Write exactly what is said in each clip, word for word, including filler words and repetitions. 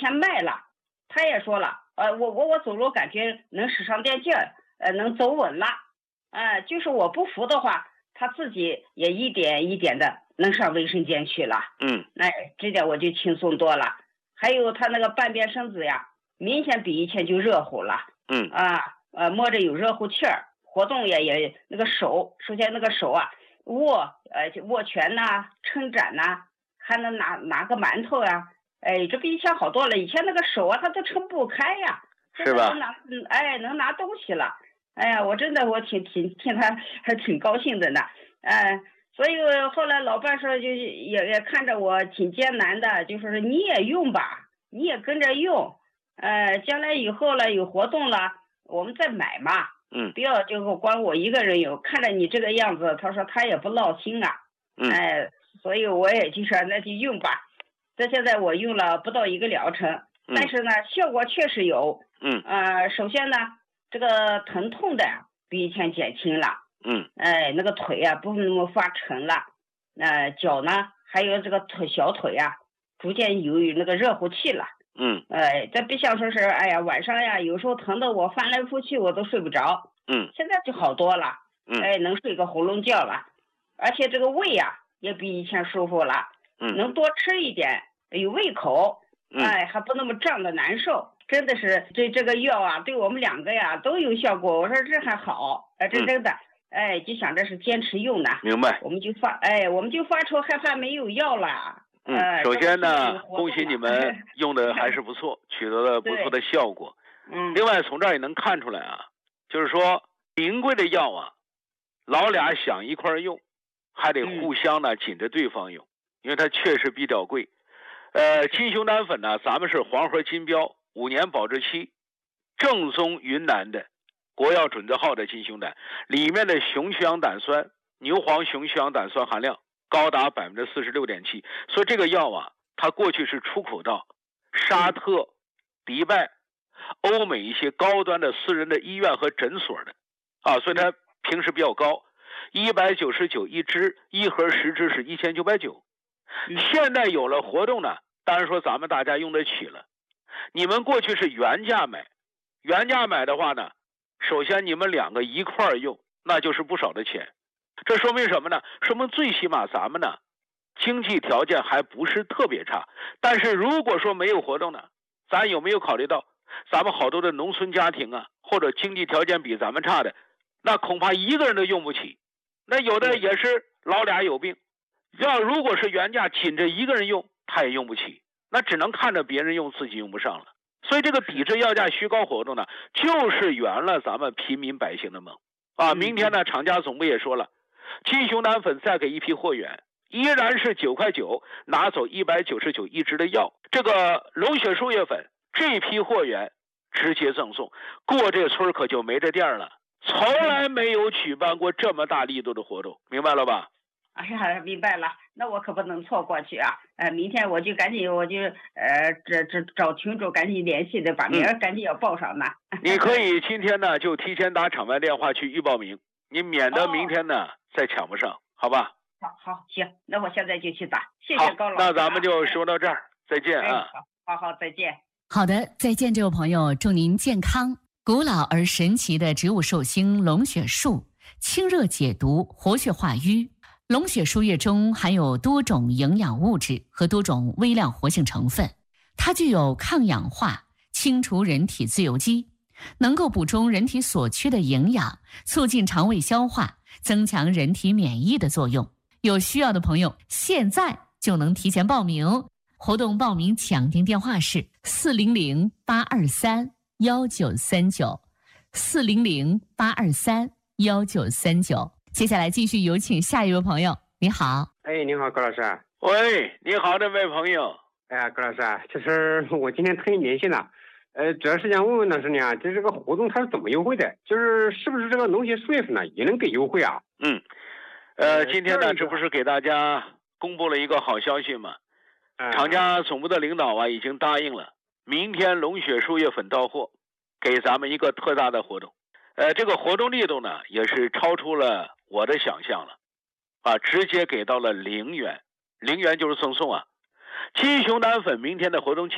钱卖了，他也说了，呃，我我我走路感觉能使上点劲儿，呃，能走稳了，呃，就是我不服的话，他自己也一点一点的能上卫生间去了。 嗯， 那这点我就轻松多了。还有他那个半边身子呀，明显比以前就热乎了。 嗯啊，呃，摸着有热乎气儿，活动也也那个手，首先那个手啊，握呃握拳呐、撑展呐、还能拿拿个馒头呀、啊，哎，这比以前好多了。以前那个手啊，他都撑不开呀， 是吧？ 能拿哎能拿东西了。哎呀，我真的我挺挺替他还挺高兴的呢。哎、呃，所以后来老伴说就也也看着我挺艰难的，就说是你也用吧，你也跟着用，呃，将来以后了有活动了，我们再买嘛。 嗯， 不要就光我一个人用，看着你这个样子，他说他也不落心啊。 嗯， 哎，所以我也就说那就用吧。这现在我用了不到一个疗程，但是呢，效果确实有。 嗯， 呃，首先呢，这个疼痛的比以前减轻了。 嗯， 哎，那个腿啊不那么发沉了。呃，脚呢，还有这个腿小腿啊，逐渐有那个热乎气了。 嗯， 哎，这不像说是，哎呀，晚上呀，有时候疼的我翻来覆去我都睡不着。 嗯， 现在就好多了。 嗯， 哎，能睡个囫囵觉了，而且这个胃呀也比以前舒服了。 嗯， 能多吃一点，有胃口。 嗯， 哎，还不那么胀的难受。真的是对这个药啊，对我们两个呀都有效果。我说这还好，哎，这真的。嗯，哎，就想着是坚持用呢。 明白。 我们就发，哎，我们就发愁害怕没有药了。 嗯， 呃、 首先呢，恭喜你们用的还是不错，取得了不错的效果。 嗯。 另外从这儿也能看出来啊，就是说名贵的药啊，老俩想一块用，还得互相呢紧着对方用，因为它确实比较贵。呃，金熊胆粉呢，咱们是黄河金标五年保质期，正宗云南的国药准字号的金熊胆，里面的雄曲氧胆酸、牛黄雄曲氧胆酸含量高达百分之四十六点七，所以这个药啊，它过去是出口到沙特、迪拜、欧美一些高端的私人的医院和诊所的啊，所以它平时比较高，一百九十九一支，一盒十支是一千九百九。现在有了活动呢，当然说咱们大家用得起了。你们过去是原价买，原价买的话呢，首先你们两个一块儿用，那就是不少的钱。这说明什么呢？说明最起码咱们呢经济条件还不是特别差。但是如果说没有活动呢，咱有没有考虑到咱们好多的农村家庭啊，或者经济条件比咱们差的，那恐怕一个人都用不起。那有的也是老俩有病，要如果是原价紧着一个人用，他也用不起，那只能看着别人用，自己用不上了。所以这个抵制药价虚高活动呢，就是圆了咱们平民百姓的梦啊！明天呢，厂家总部也说了，金熊胆粉再给一批货源，依然是九块九拿走一百九十九一支的药。这个龙血树叶粉这批货源直接赠送，过这村可就没这店了。从来没有举办过这么大力度的活动，明白了吧？ 哎呀，明白了，那我可不能错过去啊！呃，明天我就赶紧，我就呃，这这找群主赶紧联系的，把名儿赶紧要报上呢。 嗯、你可以今天呢就提前打场外电话去预报名，你免得明天呢、哦、再抢不上，好吧？ 好，好，行，那我现在就去打，谢谢高老师。 那咱们就说到这儿，再见啊！ 好好好，再见。 好的，再见，这位朋友，祝您健康。古老而神奇的植物寿星龙血树，清热解毒，活血化瘀。龙血树叶中含有多种营养物质和多种微量活性成分，它具有抗氧化、清除人体自由基，能够补充人体所缺的营养，促进肠胃消化，增强人体免疫的作用。有需要的朋友现在就能提前报名，活动报名抢订电话是四零零八二三幺九三九，四零零八二三幺九三九。接下来继续有请下一位朋友。你好。 哎，你好，高老师。 喂，你好，这位朋友。 哎呀，高老师，就是我今天特意联系了，呃，主要是想问问老师你啊，就是这个活动它是怎么优惠的？就是是不是这个龙血树叶粉呢也能给优惠啊？ 嗯，呃，今天呢，这不是给大家公布了一个好消息吗？ 嗯、 厂家总部的领导啊已经答应了，明天龙血树叶粉到货，给咱们一个特大的活动。呃，这个活动力度呢，也是超出了我的想象了，啊，直接给到了零元，零元就是赠送啊。金熊胆粉明天的活动继续，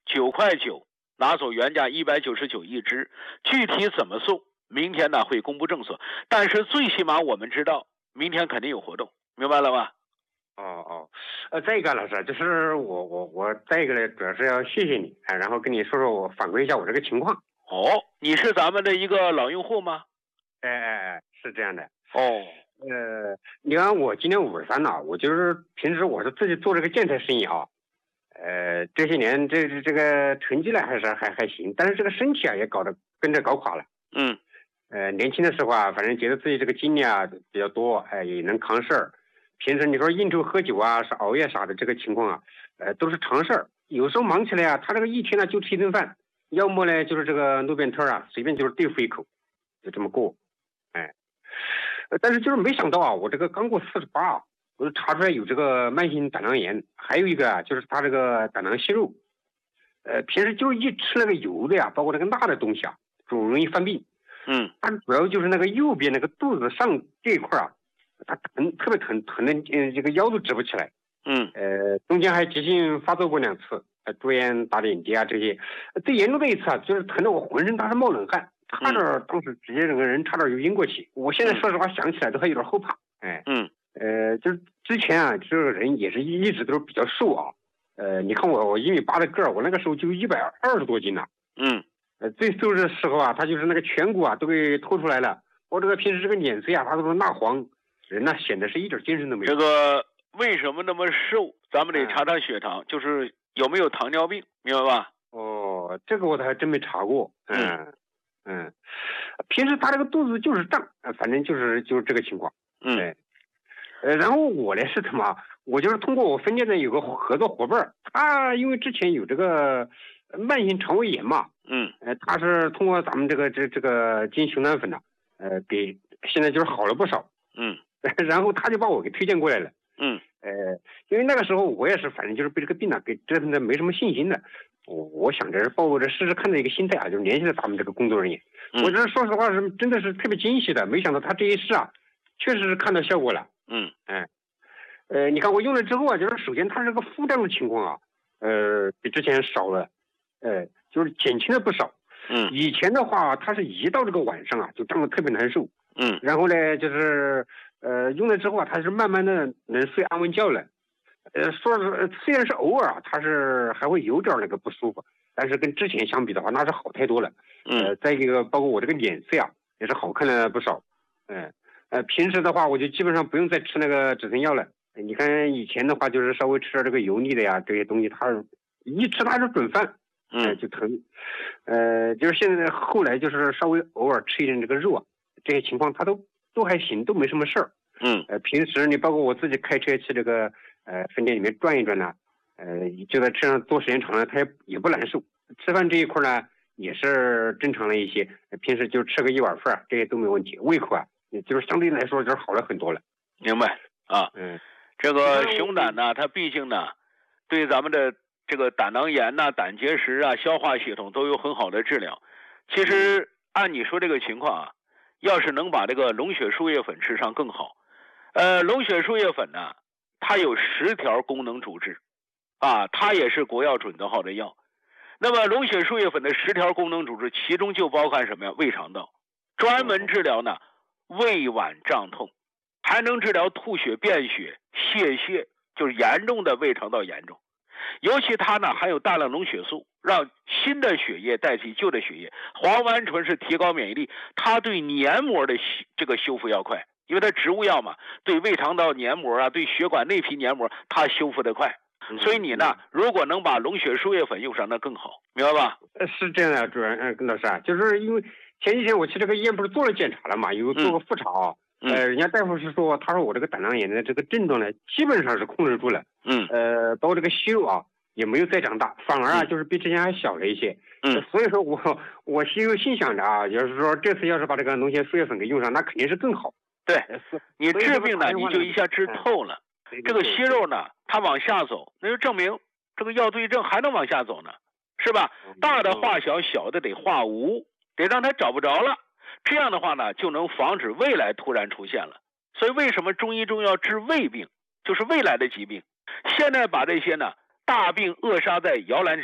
九块九，拿走原价一百九十九一支。具体怎么送，明天呢会公布政策。但是最起码我们知道，明天肯定有活动，明白了吧？ 哦哦，呃，再一个老师，就是我我我再一个呢，主要是要谢谢你，哎，然后跟你说说我反馈一下我这个情况。 哦，你是咱们的一个老用户吗？ 哎哎哎，是这样的。 哦， 呃，你看我今年五十三了，我就是平时我是自己做这个建材生意啊，呃，这些年这这这个成绩呢还是还还行，但是这个身体啊也搞得跟着搞垮了。 嗯， 呃，年轻的时候啊，反正觉得自己这个精力啊比较多，哎，也能扛事儿。平时你说应酬喝酒啊，是熬夜啥的，这个情况啊，呃，都是常事儿。有时候忙起来啊，他这个一天呢就吃一顿饭，要么呢就是这个路边摊啊，随便就是对付一口，就这么过，哎。但是就是没想到啊，我这个刚过四十八，我就查出来有这个慢性胆囊炎，还有一个啊，就是他这个胆囊息肉。呃，平时就是一吃那个油的呀，包括那个辣的东西啊，就容易犯病。 嗯， 它主要就是那个右边那个肚子上这一块啊，它疼，特别疼，疼的嗯，这个腰都直不起来。 嗯， 呃，中间还急性发作过两次，呃，住院打点滴啊这些。最严重的一次啊，就是疼得我浑身当时冒冷汗。差点当时直接整个人差点就晕过去，我现在说实话想起来都还有点后怕。哎， 嗯， 呃，就是之前啊，这个人也是一直都是比较瘦啊。呃，你看我我一米八的个儿，我那个时候就一百二十多斤呢。 嗯， 呃，最瘦的时候啊，他就是那个颧骨啊都给凸出来了。我这个平时这个脸色啊，他都是蜡黄，人呢显得是一点精神都没有。 这个为什么那么瘦？咱们得查查血糖，嗯、就是有没有糖尿病，明白吧？ 哦，这个我还真没查过。嗯。嗯嗯，平时他这个肚子就是胀，反正就是就是这个情况。 嗯， 对，呃，然后我呢是什么？我就是通过我分店的有个合作伙伴，他因为之前有这个慢性肠胃炎嘛， 嗯， 呃，他是通过咱们这个这这个金熊胆粉呢，呃，给现在就是好了不少。 嗯， 然后他就把我给推荐过来了。 嗯， 呃，因为那个时候我也是，反正就是被这个病呢给折腾的没什么信心的。我我想着是抱着试试看的一个心态啊，就是联系了咱们这个工作人员。 嗯、 我这说实话是真的是特别惊喜的，没想到他这一试啊，确实是看到效果了。 嗯， 哎，呃，你看我用了之后啊，就是首先它这个腹胀的情况啊，呃，比之前少了，呃，就是减轻了不少。 嗯， 以前的话，它是一到这个晚上啊，就胀得特别难受。 嗯， 然后呢，就是呃用了之后啊，它是慢慢的能睡安稳觉了。呃，说是虽然是偶尔啊，它是还会有点那个不舒服，但是跟之前相比的话，那是好太多了。呃，再一个，包括我这个脸色啊，也是好看了不少。嗯、呃，呃，平时的话，我就基本上不用再吃那个止疼药了。你看以前的话，就是稍微吃点这个油腻的呀，这些东西，它一吃它是准饭， 嗯、 呃，就疼。呃，就是现在后来就是稍微偶尔吃一点这个肉啊，这些情况它都都还行，都没什么事儿。 嗯， 呃，平时你包括我自己开车去这个。呃，分店里面转一转呢，呃，就在车上坐时间长了，他也也不难受。吃饭这一块呢，也是正常了一些。平时就吃个一碗饭，这些都没问题。胃口啊，就是相对来说就是好了很多了。 明白啊？ 嗯， 这个熊胆呢，它毕竟呢，对咱们的这个胆囊炎呐、胆结石啊、消化系统都有很好的治疗。其实按你说这个情况啊，要是能把这个龙血树叶粉吃上更好。呃，龙血树叶粉呢，它有十条功能主治，啊，它也是国药准字号的药。那么龙血树叶粉的十条功能主治，其中就包含什么呀？胃肠道，专门治疗呢胃脘胀痛，还能治疗吐血、便血、泄泻，就是严重的胃肠道炎重。尤其它呢含有大量龙血素，让新的血液代替旧的血液。黄烷醇是提高免疫力，它对黏膜的这个修复要快。因为它植物药嘛，对胃肠道黏膜啊，对血管内皮黏膜，它修复得快。所以你呢，如果能把龙血树叶粉用上，那更好，明白吧？ 呃，是这样的，主任，嗯，老师啊，就是因为前几天我去这个医院不是做了检查了嘛，有做个复查啊， 嗯、 呃，人家大夫是说，他说我这个胆囊炎的这个症状呢，基本上是控制住了， 嗯， 呃，包括这个息肉啊，也没有再长大，反而啊，就是比之前还小了一些， 嗯， 呃、所以说我我心有心想着啊，就是说这次要是把这个龙血树叶粉给用上，那肯定是更好。 对，你治病呢，你就一下治透了。这个息肉呢，它往下走，那就证明这个药对症还能往下走呢，是吧？大的化小，小的得化无，得让它找不着了。这样的话呢，就能防止未来突然出现了。所以为什么中医中药治未病，就是未来的疾病？现在把这些呢大病扼杀在摇篮之中，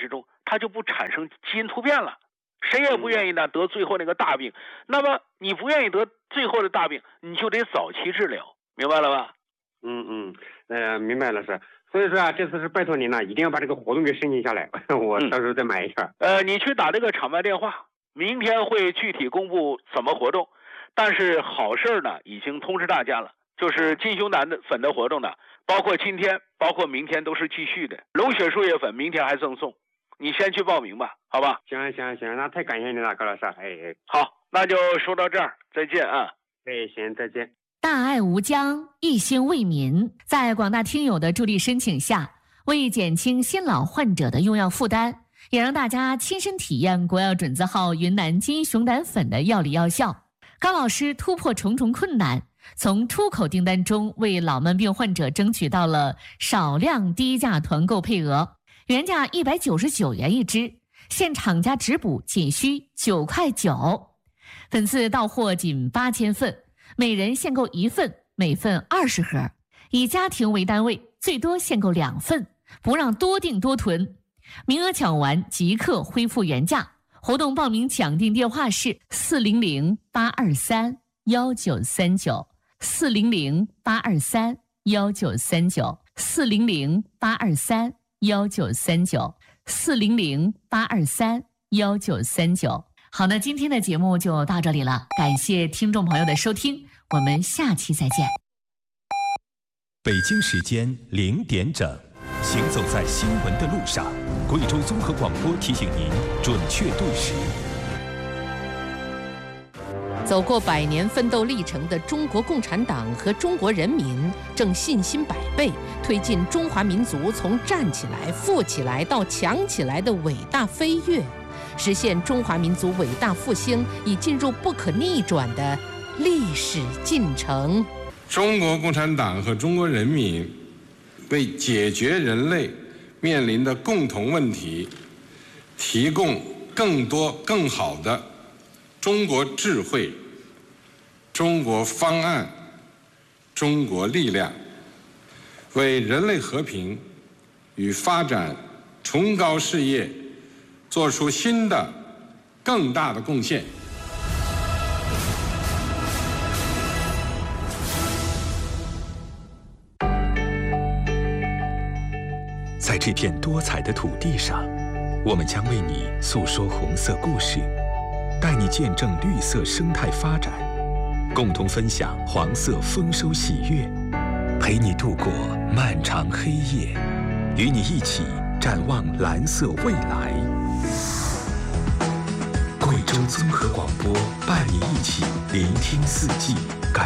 它就不产生基因突变了。谁也不愿意呢得最后那个大病，那么你不愿意得最后的大病，你就得早期治疗，明白了吧？ 嗯嗯，呃，明白了是。所以说啊，这次是拜托您了，一定要把这个活动给申请下来，我到时候再买一下。 嗯、呃，你去打这个场外电话，明天会具体公布怎么活动。但是好事呢，已经通知大家了，就是金熊胆的粉的活动呢，包括今天，包括明天都是继续的。龙血树叶粉明天还赠送。你先去报名吧，好吧？ 行行行，那太感谢您了，高老师。哎， 好，那就说到这儿，再见啊！ 哎，行，再见。 大爱无疆，一心为民，在广大听友的助力申请下，为减轻新老患者的用药负担，也让大家亲身体验国药准字号云南金熊胆粉的药理药效。高老师突破重重困难，从出口订单中为老慢病患者争取到了少量低价团购配额。原价一百九十九元一支，现厂家直补仅需九块九，粉次到货仅八千份，每人限购一份，每份二十盒，以家庭为单位，最多限购两份，不让多订多囤。名额抢完即刻恢复原价。活动报名抢订电话是四零零八二三幺九三九，四零零八二三幺九三九，四零零八二三。幺九三九四零零八二三幺九三九。好，那今天的节目就到这里了，感谢听众朋友的收听，我们下期再见。 北京时间零点整，行走在新闻的路上，贵州综合广播提醒您准确对时。 走过百年奋斗历程的中国共产党和中国人民正信心百倍，推进中华民族从站起来、富起来到强起来的伟大飞跃，实现中华民族伟大复兴已进入不可逆转的历史进程。 中国共产党和中国人民为解决人类面临的共同问题，提供更多更好的中国智慧、中国方案、中国力量，为人类和平与发展崇高事业做出新的、更大的贡献。 在这片多彩的土地上，我们将为你诉说红色故事，带你见证绿色生态发展，共同分享黄色丰收喜悦，陪你度过漫长黑夜，与你一起展望蓝色未来。贵州综合广播伴你一起聆听四季。